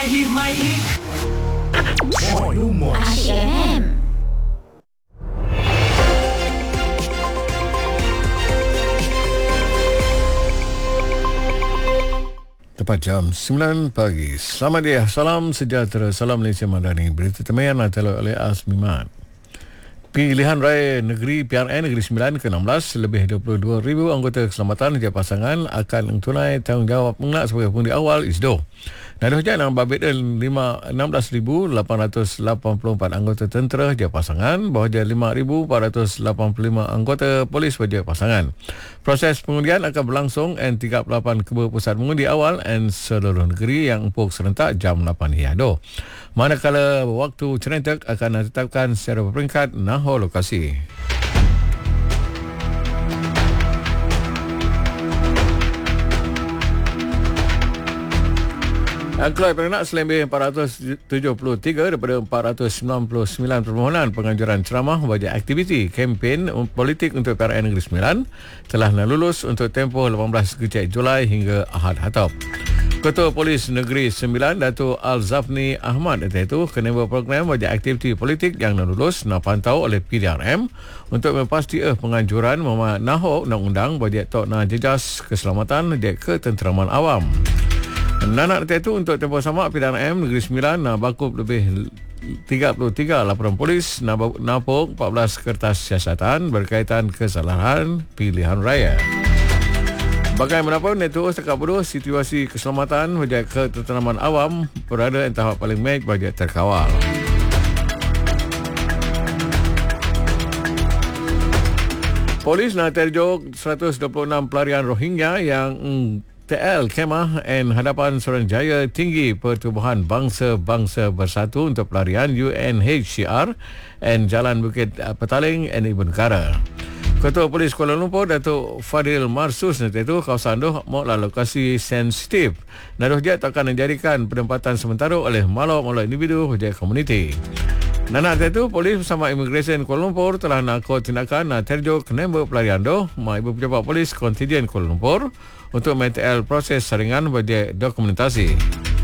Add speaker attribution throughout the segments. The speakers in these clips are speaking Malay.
Speaker 1: Asyik FM.
Speaker 2: Tepat jam 9 pagi. Selamat dia. Salam sejahtera. Salam Malaysia Madani. Berita teman adalah oleh Azmiman. Pilihan Raya Negeri PRN Negeri Sembilan ke-16 lebih 22,000 anggota keselamatan setiap pasangan akan tunai tanggungjawab mengelak sebagai pengundi awal ISDO. Nadah Hujan yang babitkan 16,884 anggota tentera setiap pasangan, bawah dia 5,485 anggota polis setiap pasangan. Proses pengundian akan berlangsung N38 Kebun Pusat Mengundi Awal dan seluruh negeri yang empuk serentak jam 8 Hiado. Manakala waktu cerentak akan ditetapkan secara berperingkat naho lokasi. Keluar perenak selebih 473 daripada 499 permohonan penganjuran ceramah bagi aktiviti kempen politik untuk PRN Negeri Sembilan telah lulus untuk tempoh 18 kecik Julai hingga Ahad Hatop. Ketua Polis Negeri Sembilan, Datuk Al-Zafni Ahmad itu kena program bagi aktiviti politik yang lulus pantau oleh PDRM untuk memastikan penganjuran naho undang-undang bagi tok jejas keselamatan di ketenteraman awam. Nanak itu untuk tempoh sama PDRM Negeri Sembilan bakup lebih 33 laporan polis napuk 14 kertas siasatan berkaitan kesalahan pilihan raya. Bagaimanapun itu setakat bodoh situasi keselamatan bagi ketenteraman awam berada di tahap paling baik bagi terkawal. Polis nak terjog 126 pelarian Rohingya yang TL Kemah dan Hadapan Suruhanjaya Tinggi Pertubuhan Bangsa-Bangsa Bersatu untuk pelarian UNHCR dan Jalan Bukit Petaling dan Ibu Negara. Ketua Polis Kuala Lumpur Datuk Fadil Marsus itu kawasan itu mauklah lokasi sensitif. Naruh dia akan menjadikan penempatan sementara oleh malu-malu individu dari komuniti. Nanak itu polis bersama Immigration Kuala Lumpur telah nakut tindakan terjog kenembak pelarian itu Ibu Pejabat Polis Kontingen Kuala Lumpur untuk mental proses saringan bagi dokumentasi.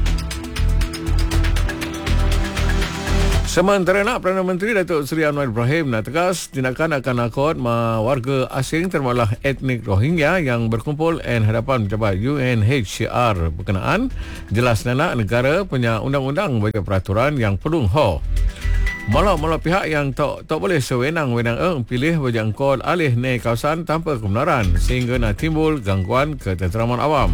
Speaker 2: Sementara Perdana Menteri Datuk Seri Anwar Ibrahim tegas tindakan akan nakut warga asing termasuk etnik Rohingya yang berkumpul di hadapan pejabat UNHCR berkenaan jelas negara punya undang-undang bagi peraturan yang perlu Malah pihak yang tak boleh sewenang-wenang pilih berjangkau alih naik kawasan tanpa kebenaran sehingga nak timbul gangguan ketenteraman awam.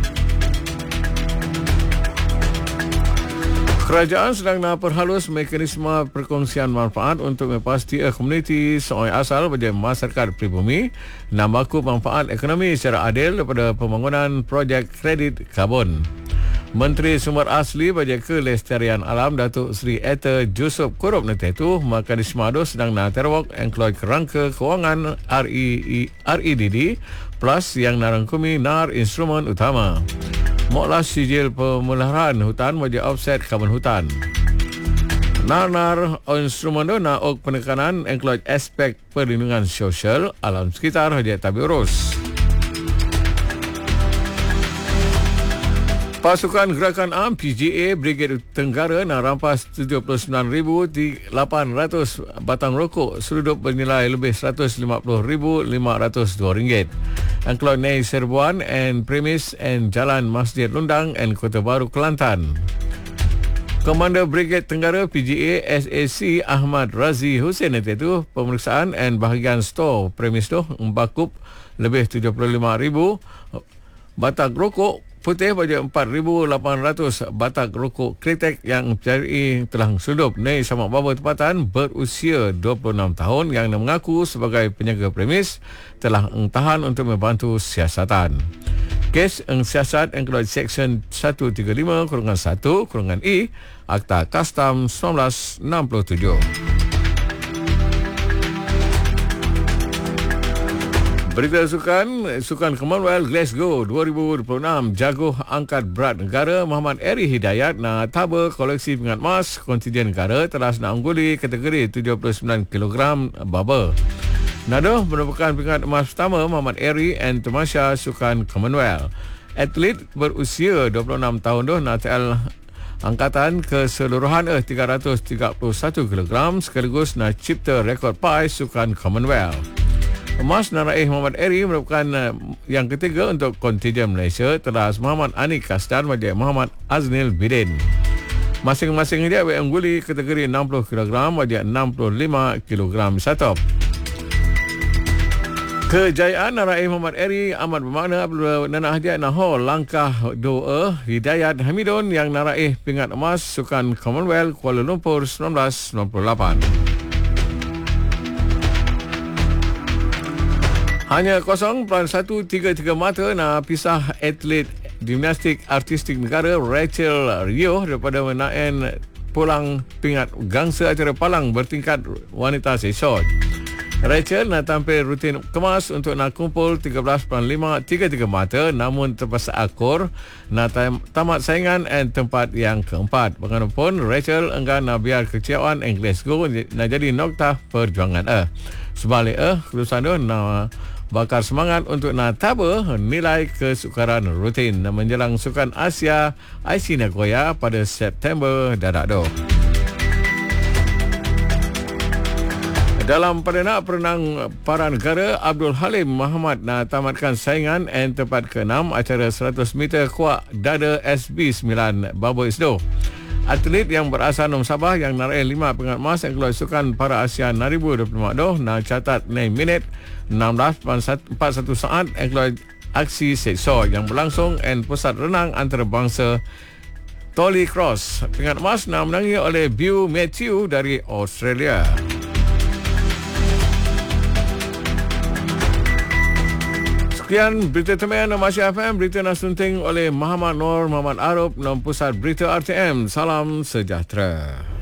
Speaker 2: Kerajaan sedang nak perhalus mekanisme perkongsian manfaat untuk memastikan komuniti soal asal bagi masyarakat pribumi nak baku manfaat ekonomi secara adil daripada pembangunan projek kredit karbon. Menteri Sumber Asli bagi Kelestarian Alam Datuk Seri Eta Jusuf Kurup itu mekanisme itu sedang nak terwak yang keluar kerangka kewangan REDD plus yang narangkumi instrumen utama. Moklah sijil pemeliharaan hutan bagi offset karbon hutan. Instrumen itu nak penekanan yang keluar aspek perlindungan sosial alam sekitar hajat tabi urus. Pasukan Gerakan Am PGA Brigade Tenggara nak rampas 79,800 batang rokok seluruh bernilai lebih RM150,502. Angklon Nei Serbuan and Premis and Jalan Masjid Lundang and Kota Baru Kelantan. Komander Brigade Tenggara PGA SAC Ahmad Razi Hussein itu pemeriksaan dan bahagian store premis tu membakup lebih 75,000 batang rokok putih bagi 4,800 batak rokok kretek yang mencari telah seludup Nei Samak Baba tempatan berusia 26 tahun yang mengaku sebagai penjaga premis telah tahan untuk membantu siasatan. Kes siasat yang keluar Seksyen 135-1-E Akta Kastam 1967. Berita Sukan Commonwealth Glasgow 2026 jago angkat berat negara Muhammad Eri Hidayat nak taba koleksi pingat emas kontingen negara telah nak ungguli kategori 79 kg baba. Nado merupakan pingat emas pertama Muhammad Eri dan Tamasya Sukan Commonwealth. Atlet berusia 26 tahun tu nak Angkatan keseluruhan 331 kg sekaligus nak cipta rekod PAI Sukan Commonwealth. Emas naraih Muhammad Eri merupakan yang ketiga untuk kontingen Malaysia telah Muhammad Anik Kasdan dan Muhammad Aznil Bidin. Masing-masing dia mengungguli kategori 60 kg dan 65 kg satop. Kejayaan naraih Muhammad Eri amat bermakna apabila nanah dia nahor langkah doa Hidayat Hamidun yang naraih pingat emas Sukan Commonwealth Kuala Lumpur 1998. Hanya 0.133 mata nak pisah atlet gimnastik artistik negara Rachel Rio daripada menaen pulang pingat gangsa acara palang bertingkat wanita sesot. Rachel nak tampil rutin kemas untuk nak kumpul 13.533 mata namun terpaksa akur nak tamat saingan dan tempat yang keempat. Bagaimanapun Rachel enggan nak biar kecewaan Glasgow nak jadi nokta perjuangan Sebalik kelulusan dia nak bakar semangat untuk nak tabah nilai kesukaran rutin menjelang Sukan Asia IC Nagoya pada September dadak. Dalam perdana perenang para negara, Abdul Halim Muhammad nak tamatkan saingan dan tempat ke-6 acara 100 meter kuak dada SB9 Baba Isdo. Atlet yang berasal dari Sabah yang naraih 5 pingat emas yang keluar Sukan Para Asia 2025 nak catat 9 minit 16.41 saat yang keluar aksi sekso yang berlangsung dan pusat renang antarabangsa Tolly Cross. Pingat emas nak menangi oleh Beau Matthew dari Australia. Sekian berita teman Masya FM, berita nak sunting oleh Muhammad Nur Muhammad Arab dalam Pusat Berita RTM. Salam sejahtera.